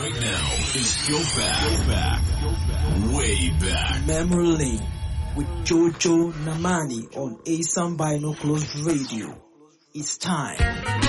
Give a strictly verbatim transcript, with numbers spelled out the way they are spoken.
right now is go back, go back, way back. Memory Lane with Jojo Namani on Asam Binoculars Radio. It's time.